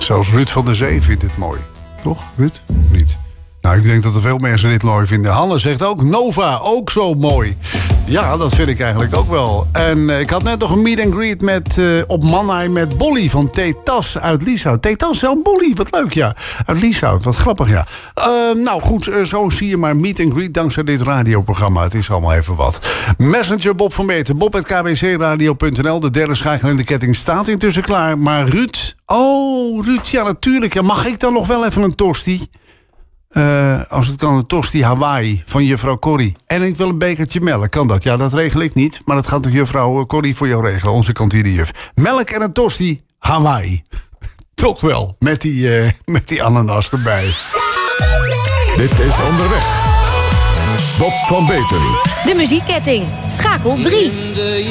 Zelfs Ruud van der Zee vindt het mooi. Toch, Ruud? Niet? Nou, ik denk dat er veel mensen dit mooi vinden. Hanne zegt ook, Nova, ook zo mooi. Ja, dat vind ik eigenlijk ook wel. En ik had net nog een meet and greet op Mannheim met Bolly van T-Tas uit Lieshout. T-Tas, wel Bolly, wat leuk, ja. Uit Lieshout, wat grappig, ja. Nou goed, zo zie je maar meet and greet dankzij dit radioprogramma. Het is allemaal even wat. Messenger Bob van Meter, bob@kbcradio.nl. De derde schakel in de ketting staat intussen klaar. Maar Ruud, Ruud, ja natuurlijk. Ja, mag ik dan nog wel even een tosti? Als het kan, een tosti Hawaii van juffrouw Corrie. En ik wil een bekertje melk. Kan dat? Ja, dat regel ik niet. Maar dat gaat de juffrouw Corrie voor jou regelen. Onze kantinejuf. Melk en een tosti Hawaii. Toch wel. Met die ananas erbij. Dit is Onderweg. Bob van Beter. De muziekketting. Schakel 3.